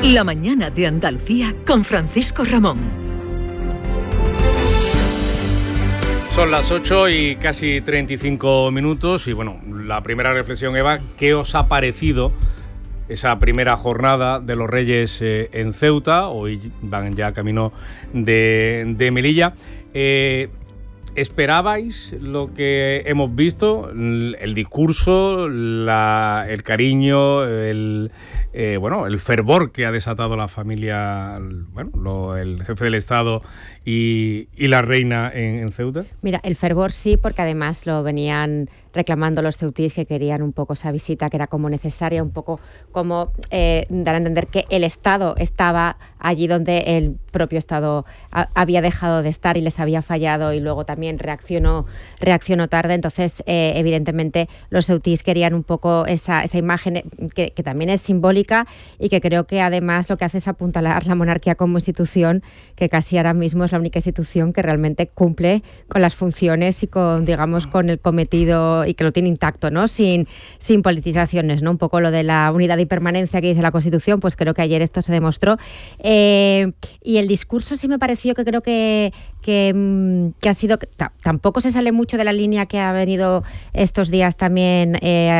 La mañana de Andalucía con Francisco Ramón. Son las 8 y casi 35 minutos y bueno, la primera reflexión, Eva, ¿qué os ha parecido esa primera jornada de los Reyes en Ceuta? Hoy van ya camino de Melilla. ¿Esperabais lo que hemos visto? El discurso, el cariño, el fervor que ha desatado la familia, el jefe del Estado y la reina en Ceuta. Mira, el fervor sí, porque además lo venían reclamando los ceutíes, que querían un poco esa visita, que era como necesaria, un poco como dar a entender que el Estado estaba allí donde el propio Estado había dejado de estar y les había fallado, y luego también reaccionó tarde. Entonces, evidentemente, los ceutíes querían un poco esa imagen que también es simbólica y que creo que además lo que hace es apuntalar la monarquía como institución, que casi ahora mismo es la única institución que realmente cumple con las funciones y con el cometido, y que lo tiene intacto, ¿no? Sin politizaciones, ¿no? Un poco lo de la unidad y permanencia que dice la Constitución, pues creo que ayer esto se demostró. Y el discurso sí me pareció que creo que ha sido... Tampoco se sale mucho de la línea que ha venido estos días también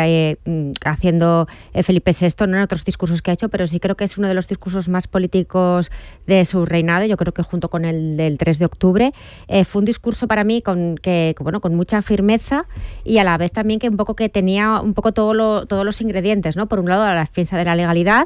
haciendo Felipe VI, no en otros discursos que ha hecho, pero sí creo que es uno de los discursos más políticos de su reinado. Yo creo que junto con el del 3 de octubre fue un discurso para mí con mucha firmeza, y a la vez también que un poco que tenía un poco todos los ingredientes, ¿no? Por un lado, la defensa de la legalidad,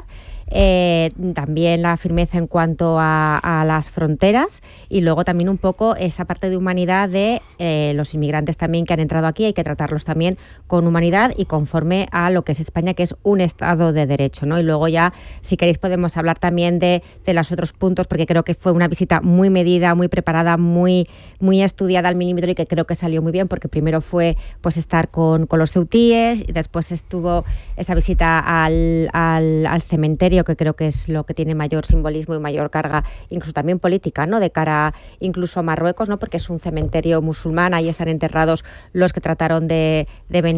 también la firmeza en cuanto a las fronteras, y luego también un poco esa parte de humanidad de los inmigrantes también que han entrado aquí. Hay que tratarlos también con humanidad y conforme a lo que es España, que es un Estado de Derecho, ¿no? Y luego ya, si queréis, podemos hablar también de los otros puntos, porque creo que fue una visita muy medida, muy preparada, muy estudiada al milímetro, y que creo que salió muy bien, porque primero fue pues estar con los ceutíes, y después estuvo esa visita al cementerio, que creo que es lo que tiene mayor simbolismo y mayor carga, incluso también política, ¿no? De cara incluso a Marruecos, ¿no? Porque es un cementerio musulmán, ahí están enterrados los que trataron de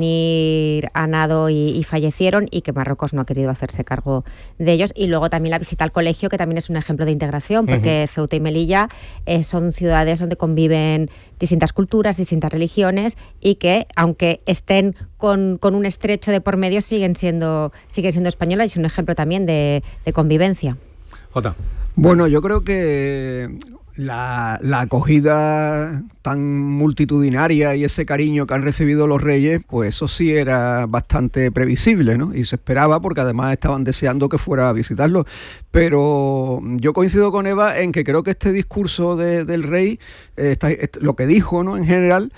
venir a nado y fallecieron, y que Marruecos no ha querido hacerse cargo de ellos. Y luego también la visita al colegio, que también es un ejemplo de integración, porque Ceuta y Melilla son ciudades donde conviven distintas culturas, distintas religiones, y que aunque estén con un estrecho de por medio, siguen siendo españolas, y es un ejemplo también de convivencia. Jota. Bueno, yo creo que la acogida tan multitudinaria y ese cariño que han recibido los Reyes, pues eso sí era bastante previsible, ¿no? Y se esperaba, porque además estaban deseando que fuera a visitarlo. Pero yo coincido con Eva en que creo que este discurso del rey, lo que dijo, ¿no? En general,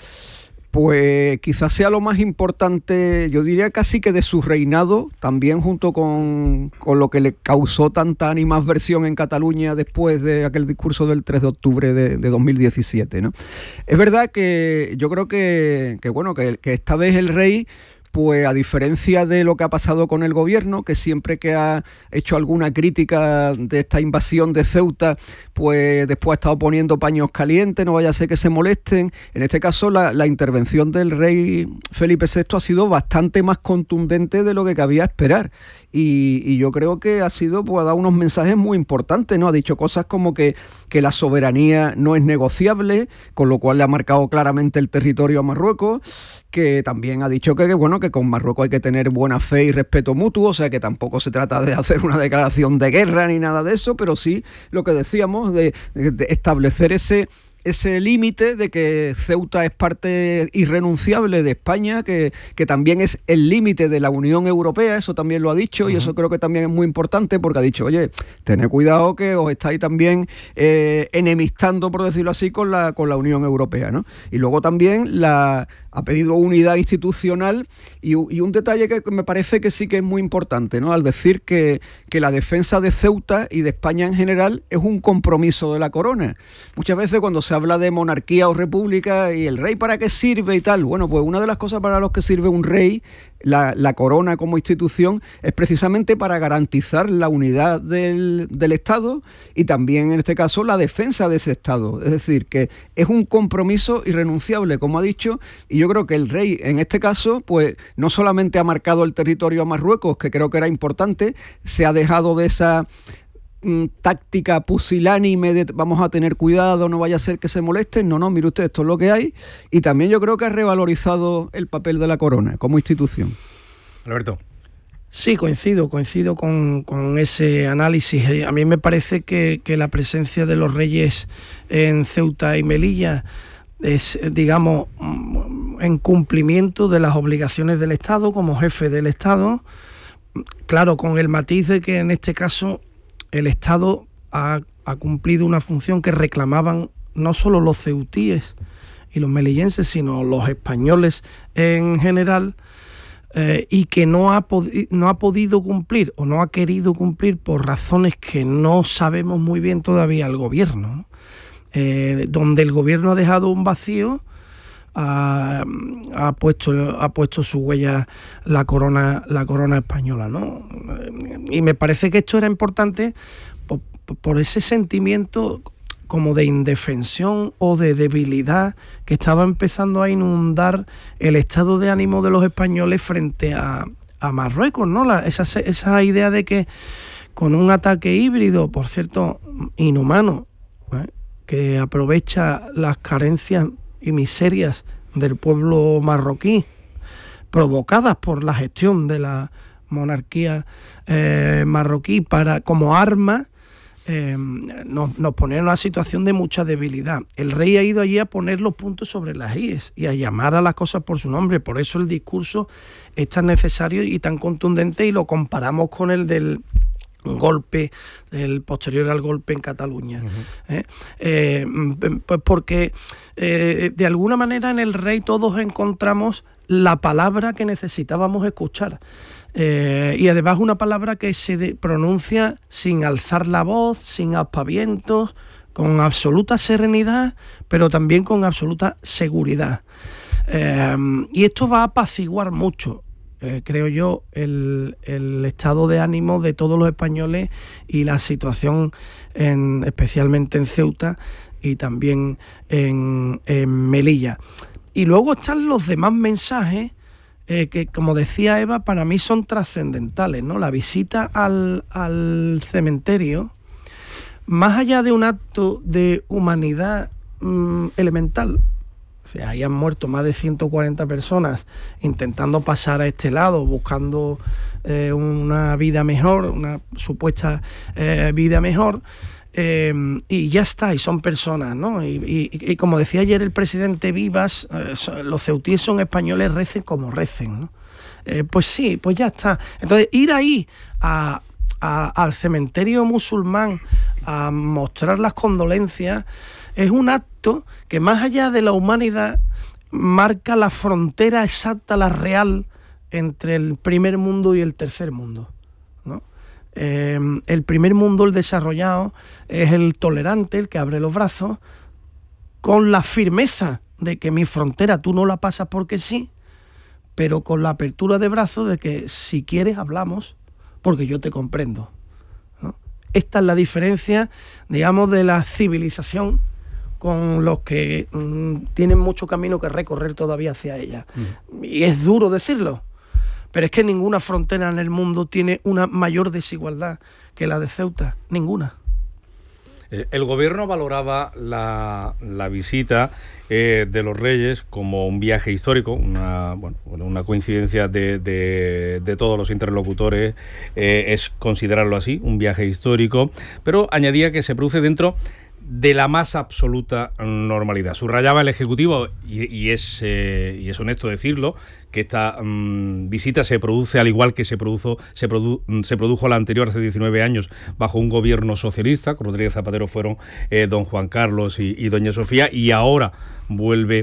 pues quizás sea lo más importante, yo diría casi que de su reinado, también junto con lo que le causó tanta animadversión en Cataluña después de aquel discurso del 3 de octubre de 2017, ¿no? Es verdad que yo creo que esta vez el rey, pues a diferencia de lo que ha pasado con el gobierno, que siempre que ha hecho alguna crítica de esta invasión de Ceuta, pues después ha estado poniendo paños calientes, no vaya a ser que se molesten. En este caso la intervención del rey Felipe VI ha sido bastante más contundente de lo que cabía esperar. Y yo creo que ha dado unos mensajes muy importantes, ¿no? Ha dicho cosas como que la soberanía no es negociable, con lo cual le ha marcado claramente el territorio a Marruecos, que también ha dicho que con Marruecos hay que tener buena fe y respeto mutuo, o sea que tampoco se trata de hacer una declaración de guerra ni nada de eso, pero sí lo que decíamos de establecer ese límite de que Ceuta es parte irrenunciable de España, que también es el límite de la Unión Europea, eso también lo ha dicho, y eso creo que también es muy importante, porque ha dicho, oye, tened cuidado que os estáis también enemistando, por decirlo así, con la Unión Europea, ¿no? Y luego también ha pedido unidad institucional, y un detalle que me parece que sí que es muy importante, ¿no? Al decir que la defensa de Ceuta y de España en general es un compromiso de la corona. Muchas veces cuando se habla de monarquía o república y el rey para qué sirve y tal, bueno, pues una de las cosas para las que sirve un rey, la corona como institución, es precisamente para garantizar la unidad del Estado, y también en este caso la defensa de ese Estado. Es decir, que es un compromiso irrenunciable, como ha dicho, y yo creo que el rey en este caso pues no solamente ha marcado el territorio a Marruecos, que creo que era importante, se ha dejado de esa táctica pusilánime de vamos a tener cuidado, no vaya a ser que se molesten. No, mire usted, esto es lo que hay. Y también yo creo que ha revalorizado el papel de la corona como institución. Alberto. Sí, coincido con ese análisis. A mí me parece que la presencia de los reyes en Ceuta y Melilla es, digamos, en cumplimiento de las obligaciones del Estado como jefe del Estado. Claro, con el matiz de que en este caso el Estado ha cumplido una función que reclamaban no solo los ceutíes y los melillenses, sino los españoles en general, y que no ha podido cumplir o no ha querido cumplir por razones que no sabemos muy bien todavía el gobierno, ¿no? Donde el gobierno ha dejado un vacío, ha puesto su huella la corona española, ¿no? Y me parece que esto era importante por ese sentimiento como de indefensión o de debilidad que estaba empezando a inundar el estado de ánimo de los españoles frente a Marruecos, ¿no? Esa idea de que con un ataque híbrido, por cierto, inhumano, que aprovecha las carencias y miserias del pueblo marroquí, provocadas por la gestión de la monarquía marroquí como arma, nos pone en una situación de mucha debilidad. El rey ha ido allí a poner los puntos sobre las íes y a llamar a las cosas por su nombre. Por eso el discurso es tan necesario y tan contundente, y lo comparamos con el del golpe, el posterior al golpe en Cataluña. Pues porque de alguna manera en el rey todos encontramos la palabra que necesitábamos escuchar. Y además una palabra que se pronuncia sin alzar la voz, sin aspavientos, con absoluta serenidad, pero también con absoluta seguridad. Y esto va a apaciguar mucho, creo yo, el estado de ánimo de todos los españoles y la situación especialmente en Ceuta y también en Melilla. Y luego están los demás mensajes que, como decía Eva, para mí son trascendentales, ¿no? La visita al cementerio, más allá de un acto de humanidad elemental, o sea, ahí han muerto más de 140 personas intentando pasar a este lado, buscando una vida mejor, una supuesta vida mejor, y ya está, y son personas, ¿no? Y como decía ayer el presidente Vivas, los ceutíes son españoles, recen como recen, ¿no? Pues sí, pues ya está. Entonces, ir ahí al cementerio musulmán a mostrar las condolencias es un acto que, más allá de la humanidad, marca la frontera exacta, la real, entre el primer mundo y el tercer mundo, ¿no? El primer mundo, el desarrollado, es el tolerante, el que abre los brazos, con la firmeza de que mi frontera tú no la pasas porque sí, pero con la apertura de brazos de que si quieres hablamos, porque yo te comprendo, ¿no? Esta es la diferencia, digamos, de la civilización con los que tienen mucho camino que recorrer todavía hacia ella. Y es duro decirlo, pero es que ninguna frontera en el mundo tiene una mayor desigualdad que la de Ceuta, ninguna. El gobierno valoraba la visita de los reyes como un viaje histórico, una coincidencia de todos los interlocutores, es considerarlo así, un viaje histórico, pero añadía que se produce dentro de la más absoluta normalidad. Subrayaba el Ejecutivo, y es honesto decirlo, que esta visita se produce al igual que se produjo la anterior hace 19 años bajo un gobierno socialista. Con Rodríguez Zapatero fueron don Juan Carlos y doña Sofía, y ahora vuelve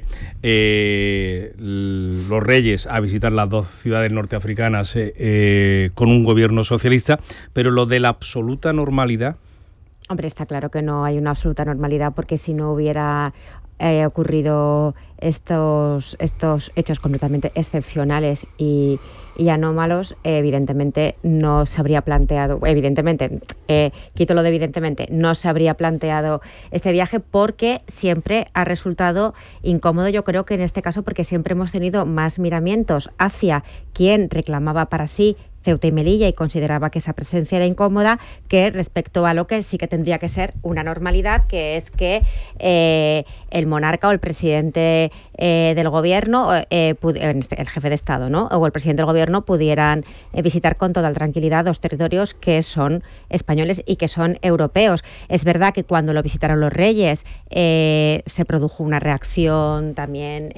los reyes a visitar las dos ciudades norteafricanas con un gobierno socialista. Pero lo de la absoluta normalidad... Hombre, está claro que no hay una absoluta normalidad, porque si no hubiera ocurrido estos hechos completamente excepcionales y anómalos, evidentemente no se habría planteado, quito lo de evidentemente, no se habría planteado este viaje, porque siempre ha resultado incómodo, yo creo que en este caso, porque siempre hemos tenido más miramientos hacia quien reclamaba para sí Ceuta y Melilla y consideraba que esa presencia era incómoda, que respecto a lo que sí que tendría que ser una normalidad, que es que el monarca o el presidente del gobierno, el jefe de Estado, ¿no?, o el presidente del gobierno pudieran visitar con total tranquilidad dos territorios que son españoles y que son europeos. Es verdad que cuando lo visitaron los reyes se produjo una reacción también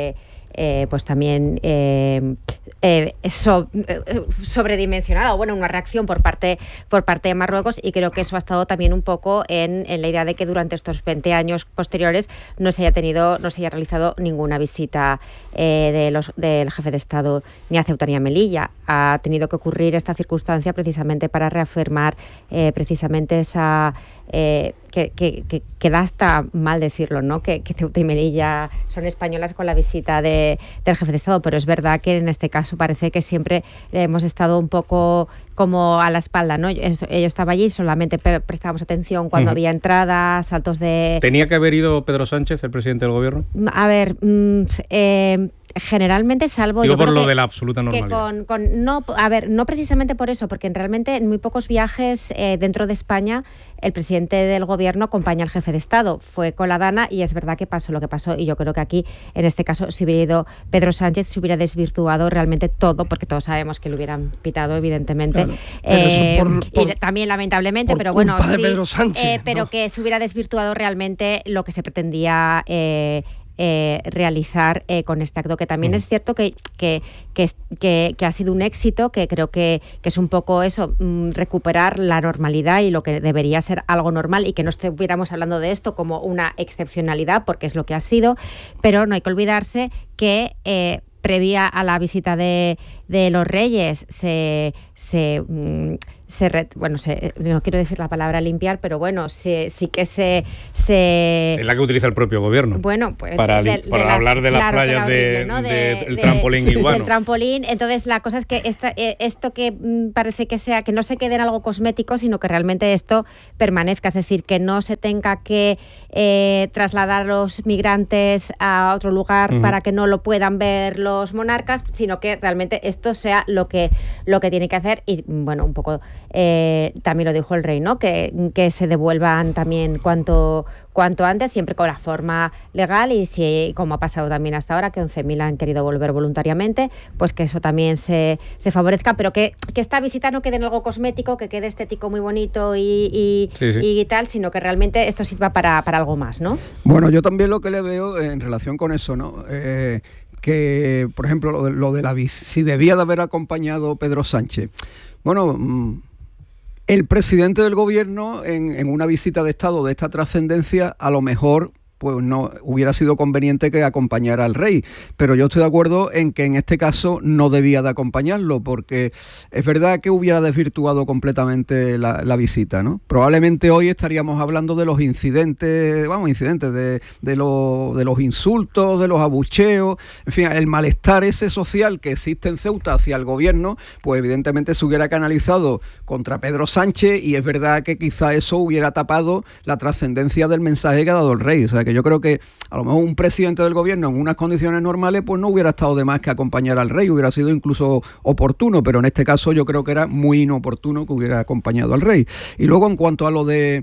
sobredimensionada, o bueno, una reacción por parte de Marruecos, y creo que eso ha estado también un poco en la idea de que durante estos 20 años posteriores no se haya realizado ninguna visita del jefe de Estado ni a Ceuta ni a Melilla. Ha tenido que ocurrir esta circunstancia precisamente para reafirmar precisamente esa que da hasta mal decirlo, ¿no?, que Ceuta y Melilla son españolas con la visita del jefe de Estado, pero es verdad que en este caso parece que siempre hemos estado un poco como a la espalda, ¿no? Yo estaba allí, solamente prestábamos atención cuando había entradas, saltos de... ¿Tenía que haber ido Pedro Sánchez, el presidente del gobierno? A ver, generalmente, salvo... Digo, por lo de la absoluta normalidad. No precisamente por eso, porque realmente en muy pocos viajes dentro de España el presidente del gobierno acompaña al jefe de Estado. Fue con la Dana y es verdad que pasó lo que pasó, y yo creo que aquí, en este caso, si hubiera ido Pedro Sánchez, se hubiera desvirtuado realmente todo, porque todos sabemos que lo hubieran pitado, evidentemente. Claro. Y también lamentablemente, pero bueno, sí, Pedro Sánchez, pero que se hubiera desvirtuado realmente lo que se pretendía realizar con este acto, que también es cierto que ha sido un éxito, que creo que es un poco eso, recuperar la normalidad y lo que debería ser algo normal, y que no estuviéramos hablando de esto como una excepcionalidad, porque es lo que ha sido, pero no hay que olvidarse que previa a la visita de los Reyes no quiero decir la palabra limpiar, pero bueno, sí que se... Es la que utiliza el propio gobierno. Bueno, pues... Para hablar de las playas del trampolín iguano. Del trampolín. Entonces, la cosa es que esto que parece que sea, que no se quede en algo cosmético, sino que realmente esto permanezca. Es decir, que no se tenga que trasladar a los migrantes a otro lugar para que no lo puedan ver los monarcas, sino que realmente esto sea lo que tiene que hacer. Y bueno, un poco... también lo dijo el rey, ¿no?, que se devuelvan también cuanto antes, siempre con la forma legal, y si, como ha pasado también hasta ahora, que 11.000 han querido volver voluntariamente, pues que eso también se favorezca, pero que esta visita no quede en algo cosmético, que quede estético muy bonito y tal, sino que realmente esto sirva para algo más, ¿no? Bueno, yo también lo que le veo en relación con eso, ¿no?, que, por ejemplo, lo de si debía de haber acompañado Pedro Sánchez. Bueno, el presidente del gobierno en una visita de Estado de esta trascendencia, a lo mejor pues no hubiera sido conveniente que acompañara al rey, pero yo estoy de acuerdo en que en este caso no debía de acompañarlo, porque es verdad que hubiera desvirtuado completamente la visita, ¿no? Probablemente hoy estaríamos hablando de los incidentes de los insultos, de los abucheos, en fin, el malestar ese social que existe en Ceuta hacia el gobierno, pues evidentemente se hubiera canalizado contra Pedro Sánchez, y es verdad que quizá eso hubiera tapado la trascendencia del mensaje que ha dado el rey. O sea, que yo creo que a lo mejor un presidente del gobierno en unas condiciones normales pues no hubiera estado de más que acompañar al rey, hubiera sido incluso oportuno, pero en este caso yo creo que era muy inoportuno que hubiera acompañado al rey. Y luego, en cuanto a lo de...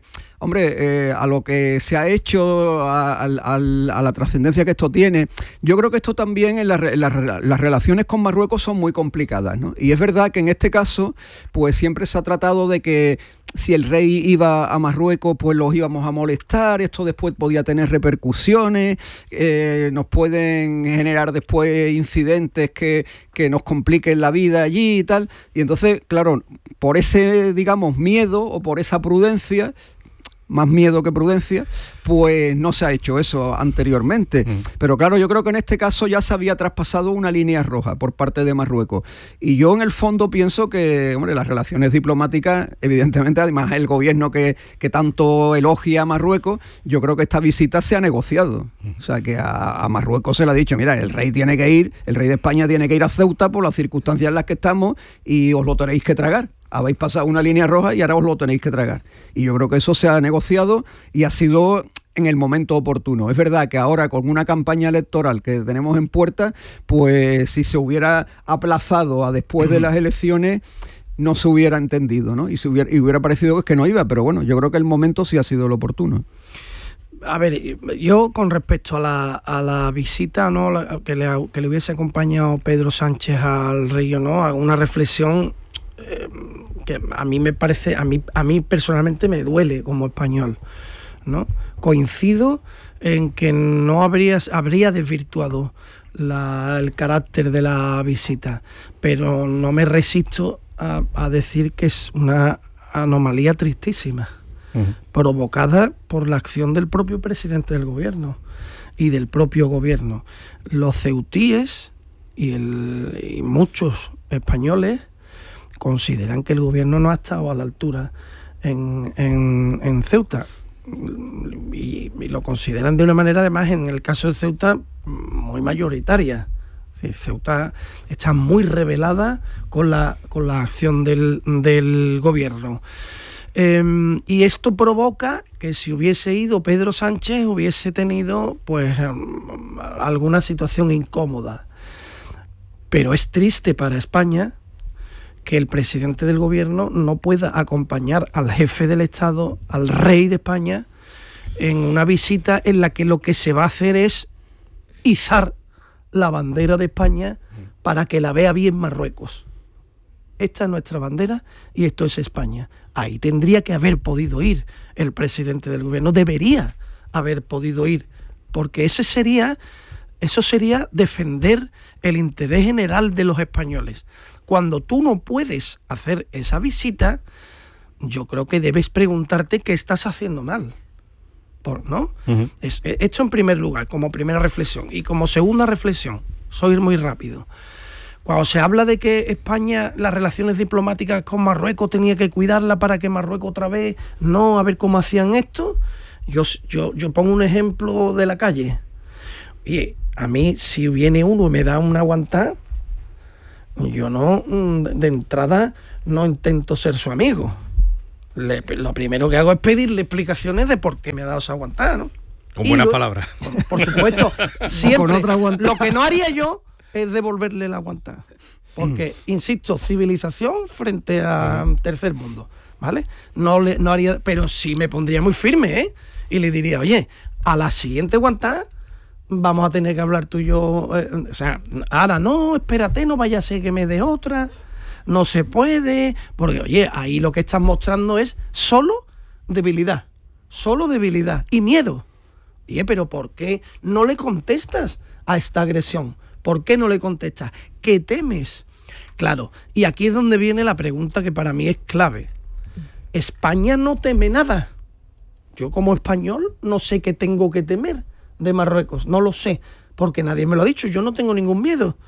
a lo que se ha hecho, a la trascendencia que esto tiene, yo creo que esto también en las relaciones con Marruecos son muy complicadas, ¿no? Y es verdad que en este caso, pues siempre se ha tratado de que si el rey iba a Marruecos, pues los íbamos a molestar, esto después podía tener repercusiones, nos pueden generar después incidentes que nos compliquen la vida allí y tal. Y entonces, claro, por ese, digamos, miedo o por esa prudencia, más miedo que prudencia, pues no se ha hecho eso anteriormente. Pero claro, yo creo que en este caso ya se había traspasado una línea roja por parte de Marruecos. Y yo en el fondo pienso que, hombre, las relaciones diplomáticas, evidentemente, además el gobierno que tanto elogia a Marruecos, yo creo que esta visita se ha negociado. O sea, que a Marruecos se le ha dicho, mira, el rey tiene que ir, el rey de España tiene que ir a Ceuta por las circunstancias en las que estamos y os lo tenéis que tragar. Habéis pasado una línea roja y ahora os lo tenéis que tragar. Y yo creo que eso se ha negociado y ha sido en el momento oportuno. Es verdad que ahora con una campaña electoral que tenemos en puerta, pues si se hubiera aplazado a después de las elecciones, no se hubiera entendido, ¿no? Y hubiera parecido que no iba, pero bueno, yo creo que el momento sí ha sido el oportuno. A ver, yo con respecto a la visita, ¿no?, que le hubiese acompañado Pedro Sánchez al rey, ¿no?, hago una reflexión que a mí me parece, a mí personalmente me duele como español, ¿no? Coincido en que no habría desvirtuado el carácter de la visita, pero no me resisto a decir que es una anomalía tristísima, provocada por la acción del propio presidente del gobierno y del propio gobierno. Los ceutíes y muchos españoles consideran que el gobierno no ha estado a la altura en Ceuta y lo consideran de una manera, además, en el caso de Ceuta, muy mayoritaria. Ceuta está muy rebelada con la acción del gobierno. Y esto provoca que si hubiese ido Pedro Sánchez hubiese tenido pues alguna situación incómoda. Pero es triste para España que el presidente del gobierno no pueda acompañar al jefe del Estado, al rey de España, en una visita en la que lo que se va a hacer es izar la bandera de España para que la vea bien Marruecos. Esta es nuestra bandera y esto es España. Ahí tendría que haber podido ir el presidente del gobierno, debería haber podido ir, porque eso sería defender el interés general de los españoles. Cuando tú no puedes hacer esa visita, yo creo que debes preguntarte qué estás haciendo mal, ¿no? Esto en primer lugar, como primera reflexión. Y como segunda reflexión, soy muy rápido. Cuando se habla de que España, las relaciones diplomáticas con Marruecos tenía que cuidarla para que Marruecos otra vez no, a ver cómo hacían esto, yo pongo un ejemplo de la calle. Oye, a mí si viene uno y me da una aguantada, yo no, de entrada, no intento ser su amigo. Lo primero que hago es pedirle explicaciones de por qué me ha dado esa aguantada, ¿no? Con buenas palabras. Por supuesto, siempre. Con otra aguantada. Lo que no haría yo es devolverle la aguantada. Porque, insisto, civilización frente a tercer mundo, ¿vale? No haría, pero sí me pondría muy firme, ¿eh? Y le diría, oye, a la siguiente aguantada vamos a tener que hablar tú y yo, o sea, ahora no, espérate, no vaya a ser que me dé otra, no se puede, porque oye, ahí lo que estás mostrando es solo debilidad y miedo. Oye, pero ¿por qué no le contestas a esta agresión? ¿Por qué no le contestas? ¿Qué temes? Claro, y aquí es donde viene la pregunta que para mí es clave. España no teme nada. Yo como español no sé qué tengo que temer de Marruecos, no lo sé, porque nadie me lo ha dicho, yo no tengo ningún miedo.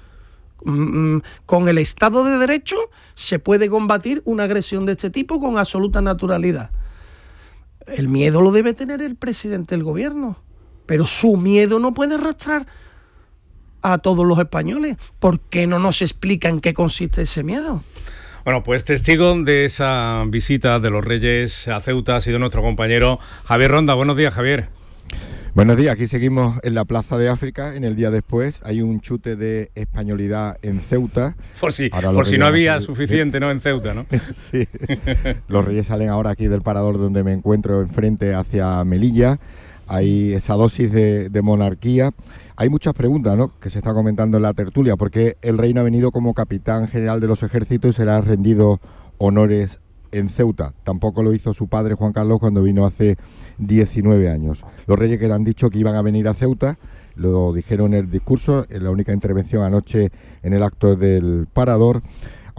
Con el Estado de Derecho se puede combatir una agresión de este tipo con absoluta naturalidad. El miedo lo debe tener el presidente del gobierno, pero su miedo no puede arrastrar a todos los españoles. ¿Por qué no nos explica en qué consiste ese miedo? Bueno, pues testigo de esa visita de los Reyes a Ceuta ha sido nuestro compañero Javier Ronda. Buenos días, Javier. Buenos días, aquí seguimos en la Plaza de África, en el día después. Hay un chute de españolidad en Ceuta. Por si no había suficiente, ¿no? En Ceuta, ¿no? Sí. Los Reyes salen ahora aquí del parador donde me encuentro enfrente hacia Melilla. Hay esa dosis de monarquía. Hay muchas preguntas, ¿no?, que se está comentando en la tertulia, porque el rey no ha venido como capitán general de los ejércitos y se le ha rendido honores en Ceuta. Tampoco lo hizo su padre Juan Carlos cuando vino hace 19 años. Los reyes que han dicho que iban a venir a Ceuta, lo dijeron en el discurso, en la única intervención anoche en el acto del Parador,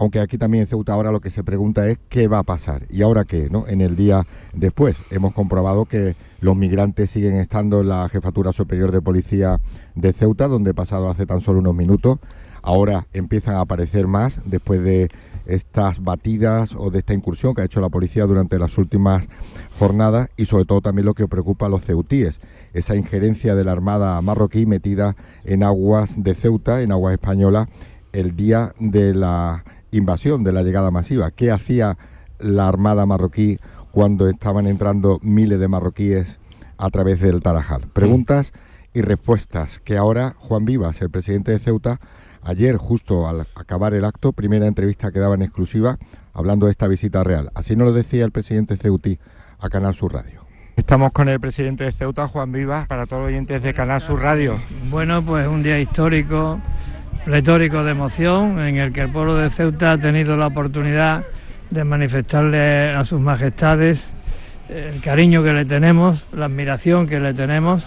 aunque aquí también en Ceuta ahora lo que se pregunta es qué va a pasar y ahora qué, ¿no? En el día después hemos comprobado que los migrantes siguen estando en la Jefatura Superior de Policía de Ceuta, donde he pasado hace tan solo unos minutos. Ahora empiezan a aparecer más después de estas batidas o de esta incursión que ha hecho la policía durante las últimas jornadas, y sobre todo también lo que preocupa a los ceutíes, esa injerencia de la Armada marroquí metida en aguas de Ceuta, en aguas españolas, el día de la invasión, de la llegada masiva. ¿Qué hacía la Armada marroquí cuando estaban entrando miles de marroquíes a través del Tarajal? Preguntas y respuestas que ahora Juan Vivas, el presidente de Ceuta, ayer, justo al acabar el acto, primera entrevista que daba en exclusiva, hablando de esta visita real. Así nos lo decía el presidente ceutí a Canal Sur Radio. Estamos con el presidente de Ceuta, Juan Vivas, para todos los oyentes de Canal Sur Radio. Bueno, pues un día histórico, pletórico de emoción, en el que el pueblo de Ceuta ha tenido la oportunidad de manifestarle a sus majestades el cariño que le tenemos, la admiración que le tenemos,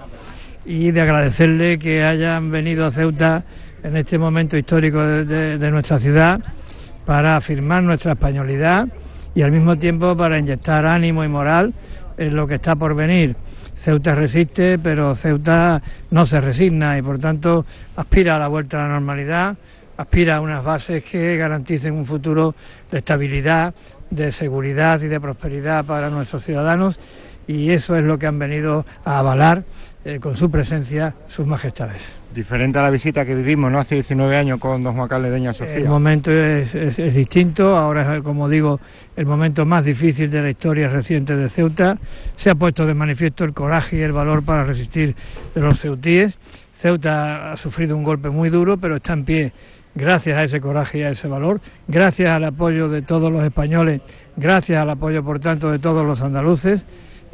y de agradecerle que hayan venido a Ceuta en este momento histórico de nuestra ciudad para afirmar nuestra españolidad y al mismo tiempo para inyectar ánimo y moral en lo que está por venir. Ceuta resiste, pero Ceuta no se resigna y por tanto aspira a la vuelta a la normalidad, aspira a unas bases que garanticen un futuro de estabilidad, de seguridad y de prosperidad para nuestros ciudadanos, y eso es lo que han venido a avalar con su presencia sus majestades. Diferente a la visita que vivimos, ¿no?, hace 19 años con don Juan Carlos de Doña Sofía. El momento es distinto, ahora es, como digo, el momento más difícil de la historia reciente de Ceuta. Se ha puesto de manifiesto el coraje y el valor para resistir de los ceutíes. Ceuta ha sufrido un golpe muy duro, pero está en pie gracias a ese coraje y a ese valor, gracias al apoyo de todos los españoles, gracias al apoyo, por tanto, de todos los andaluces,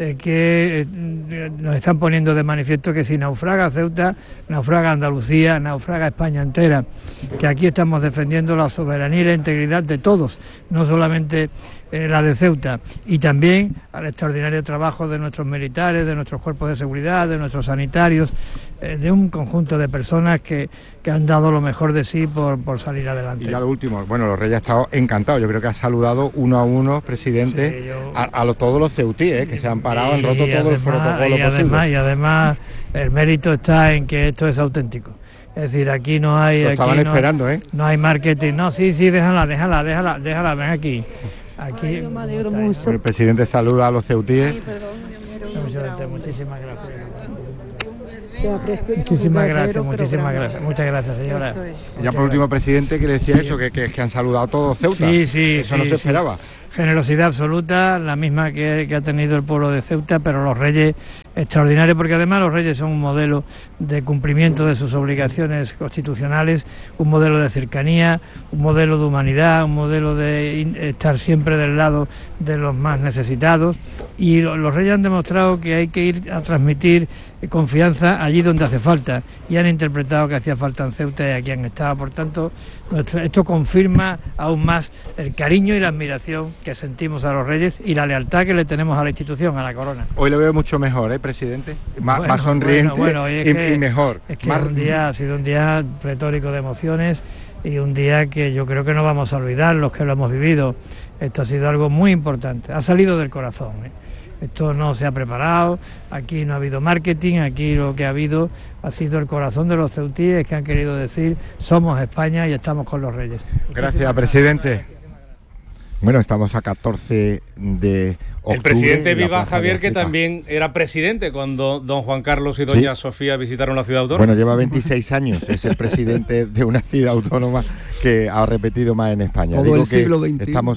que nos están poniendo de manifiesto que si naufraga Ceuta, naufraga Andalucía, naufraga España entera, que aquí estamos defendiendo la soberanía y la integridad de todos, no solamente la de Ceuta, y también al extraordinario trabajo de nuestros militares, de nuestros cuerpos de seguridad, de nuestros sanitarios, de un conjunto de personas que han dado lo mejor de sí por salir adelante. Y ya lo último, bueno, los Reyes han estado encantados, yo creo que ha saludado uno a uno, presidente, sí, todos los ceutíes, que se han parado, han roto todos los protocolos posibles. Y además el mérito está en que esto es auténtico. Es decir, aquí no hay... Lo estaban esperando, No hay marketing, no, sí, déjala, ven aquí. Ay, yo me alegro mucho. El presidente saluda a los ceutíes. Ay, perdón, Muchísimas gracias. Muchísimas gracias. Muchas gracias, señora. Y ya por último, presidente, que le decía eso, que han saludado a todos Ceuta. Sí. Eso no se esperaba. Generosidad absoluta, la misma que ha tenido el pueblo de Ceuta, pero los Reyes extraordinarios, porque además los Reyes son un modelo de cumplimiento de sus obligaciones constitucionales, un modelo de cercanía, un modelo de humanidad, un modelo de estar siempre del lado de los más necesitados, y los Reyes han demostrado que hay que ir a transmitir confianza allí donde hace falta, y han interpretado que hacía falta en Ceuta y aquí han estado. Por tanto, esto confirma aún más el cariño y la admiración que sentimos a los Reyes y la lealtad que le tenemos a la institución, a la corona. Hoy lo veo mucho mejor, presidente, más sonriente y mejor. Es que ha sido un día pletórico de emociones y un día que yo creo que no vamos a olvidar los que lo hemos vivido. Esto ha sido algo muy importante, ha salido del corazón. Esto no se ha preparado, aquí no ha habido marketing, aquí lo que ha habido ha sido el corazón de los ceutíes que han querido decir somos España y estamos con los Reyes. Gracias, presidente. Bueno, estamos a 14 de octubre. El presidente Vivas, Javier, que también era presidente cuando don Juan Carlos y doña Sofía visitaron la ciudad autónoma. Bueno, lleva 26 años, es el presidente de una ciudad autónoma que ha repetido más en España. Todo el siglo XXI. Estamos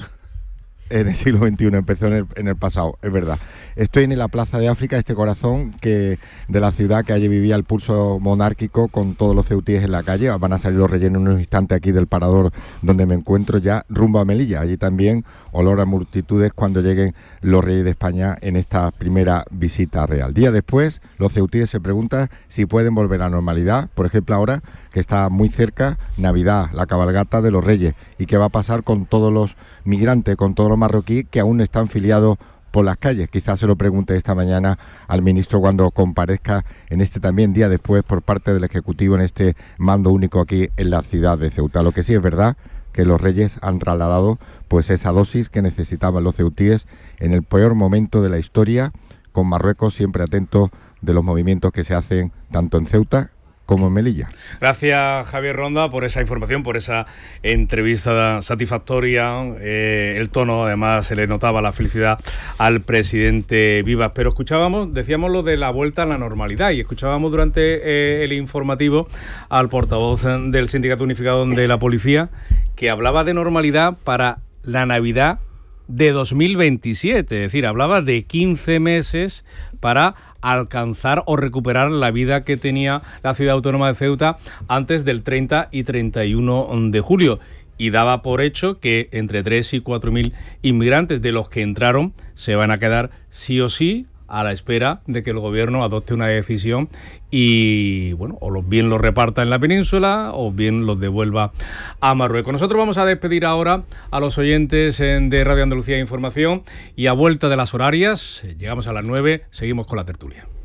en el siglo XXI, empezó en el pasado, es verdad. Estoy en la Plaza de África, este corazón de la ciudad que allí vivía el pulso monárquico con todos los ceutíes en la calle. Van a salir los Reyes en unos instantes aquí del parador donde me encuentro ya rumbo a Melilla. Allí también olor a multitudes cuando lleguen los Reyes de España en esta primera visita real. Día después, los ceutíes se preguntan si pueden volver a la normalidad. Por ejemplo, ahora que está muy cerca Navidad, la cabalgata de los Reyes, y qué va a pasar con todos los migrantes, con todos los marroquíes que aún no están filiados por las calles. Quizás se lo pregunte esta mañana al ministro cuando comparezca en este también día después por parte del Ejecutivo en este mando único aquí en la ciudad de Ceuta. Lo que sí es verdad, que los Reyes han trasladado pues esa dosis que necesitaban los ceutíes en el peor momento de la historia, con Marruecos siempre atento de los movimientos que se hacen tanto en Ceuta como en Melilla. Gracias, Javier Ronda, por esa información, por esa entrevista satisfactoria. El tono, además, se le notaba la felicidad al presidente Vivas. Pero decíamos lo de la vuelta a la normalidad, y escuchábamos durante el informativo al portavoz del Sindicato Unificado de la Policía, que hablaba de normalidad para la Navidad de 2027, es decir, hablaba de 15 meses para alcanzar o recuperar la vida que tenía la ciudad autónoma de Ceuta antes del 30 y 31 de julio. Y daba por hecho que entre 3 y 4.000 inmigrantes de los que entraron se van a quedar sí o sí a la espera de que el gobierno adopte una decisión y, bueno, o bien los reparta en la península o bien los devuelva a Marruecos. Nosotros vamos a despedir ahora a los oyentes de Radio Andalucía Información, y a vuelta de las horarias, llegamos a las 9, seguimos con la tertulia.